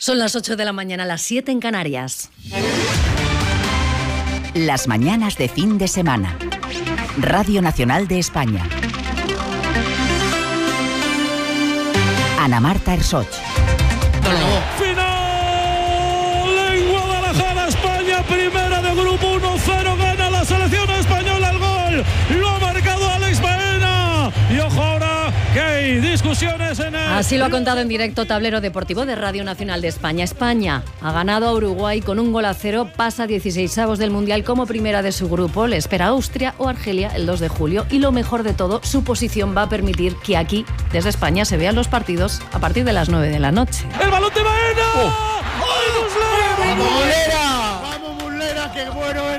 Son las 8 de la mañana, las 7 en Canarias. Las mañanas de fin de semana. Radio Nacional de España. Ana Marta Ersoch. Final en Guadalajara, España, primera de grupo, 1-0, gana la selección española. El gol lo ha marcado Alex Baena. Y ojo ahora que hay discusiones en el... Así lo ha contado en directo Tablero Deportivo de Radio Nacional de España. España ha ganado a Uruguay con 1-0, pasa a 16avos del Mundial como primera de su grupo. Le espera Austria o Argelia el 2 de julio. Y lo mejor de todo, su posición va a permitir que aquí, desde España, se vean los partidos a partir de las 9 de la noche. ¡El balón de Baena! ¡Ay, ¡Bolera!